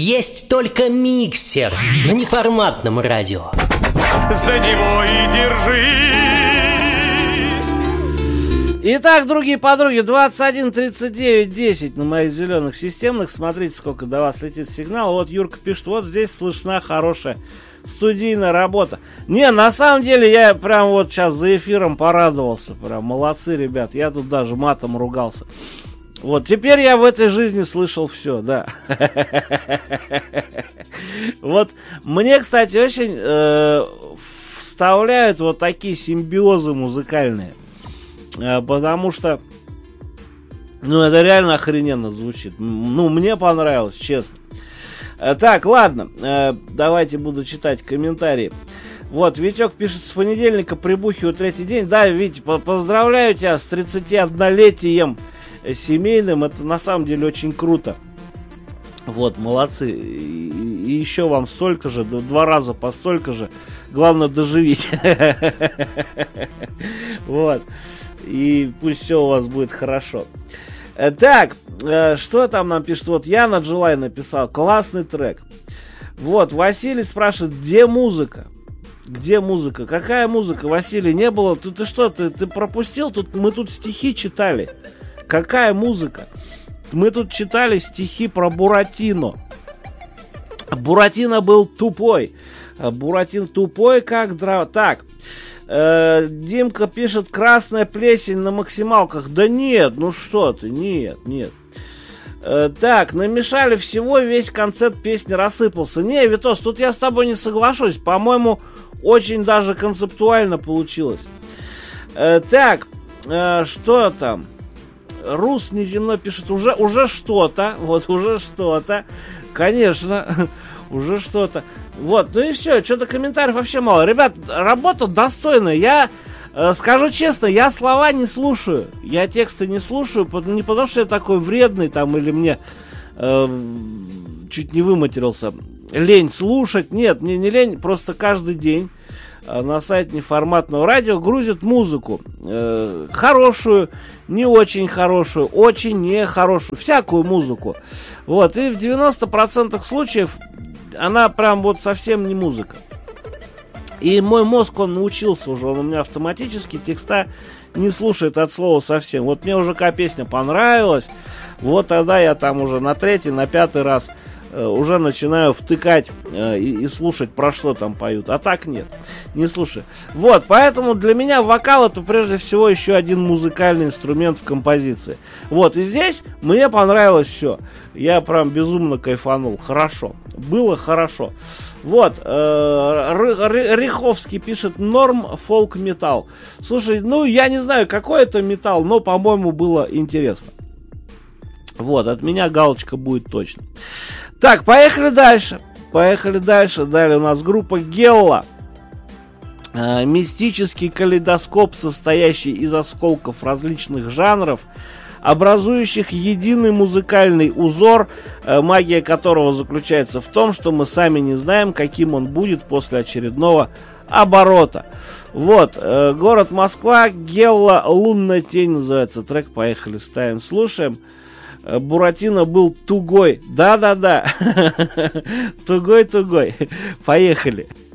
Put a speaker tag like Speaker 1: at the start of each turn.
Speaker 1: Есть только миксер на неформатном радио.
Speaker 2: За него и держись.
Speaker 3: Итак, другие подруги, 21-39-10 на моих зеленых системных. Смотрите, сколько до вас летит сигнал. Вот Юрка пишет, вот здесь слышна хорошая студийная работа. Не, на самом деле, я прям вот сейчас за эфиром порадовался. Прям молодцы, ребят. Я тут даже матом ругался. Вот, теперь я в этой жизни слышал все, да. Вот, мне, кстати, очень вставляют вот такие симбиозы музыкальные. Потому что, ну, это реально охрененно звучит. Ну, мне понравилось, честно. Так, ладно, давайте буду читать комментарии. Вот, Витек пишет, с понедельника прибухиваю третий день. Да, Витя, поздравляю тебя с 31-летием семейным. Это на самом деле очень круто. Вот, молодцы. И еще вам столько же, 2 раза по столько же. Главное, доживите. Вот. И пусть все у вас будет хорошо. Так, что там нам пишет? Вот Яна Джилай написал, классный трек. Вот, Василий спрашивает, где музыка? Где музыка? Какая музыка, Василий? Не было? Ты что, ты пропустил? Мы тут стихи читали. Какая музыка? Мы тут читали стихи про Буратино. Буратино был тупой. Буратино тупой, как дрова. Так, Димка пишет, красная плесень на максималках. Да нет, ну что ты, нет. Так, намешали всего, весь концепт песни рассыпался. Не, Витос, тут я с тобой не соглашусь. По-моему, очень даже концептуально получилось. Так, что там? Рус неземной пишет, уже что-то. Вот, уже что-то. Конечно, уже что-то. Вот, ну и все, что-то комментариев вообще мало. Ребят, работа достойная. Я скажу честно, я слова не слушаю. Я тексты не слушаю, не потому что я такой вредный там, или мне чуть не выматерился. Лень слушать. Нет, мне не лень, просто каждый день на сайте неформатного радио грузят музыку. Хорошую, не очень хорошую, очень нехорошую, всякую музыку. Вот, и в 90% случаев она прям вот совсем не музыка. И мой мозг, он научился уже, он у меня автоматически текста не слушает от слова совсем. Вот мне уже какая песня понравилась, вот тогда я там уже на 3-й, на 5-й раз уже начинаю втыкать и слушать, про что там поют. А так нет, не слушаю. Вот, поэтому для меня вокал это прежде всего еще один музыкальный инструмент в композиции. Вот, и здесь мне понравилось все. Я прям безумно кайфанул. Хорошо, было хорошо. Вот, Риховский пишет, норм фолк металл. Слушай, ну я не знаю, какой это металл, но, по-моему, было интересно. Вот, от меня галочка будет точно. Так, поехали дальше. Далее у нас группа Гелла. Мистический калейдоскоп, состоящий из осколков различных жанров, образующих единый музыкальный узор, магия которого заключается в том, что мы сами не знаем, каким он будет после очередного оборота. Вот, город Москва, Гелла, лунная тень называется трек. Поехали, ставим, слушаем. Буратино был тугой. Да-да-да. Тугой. Поехали.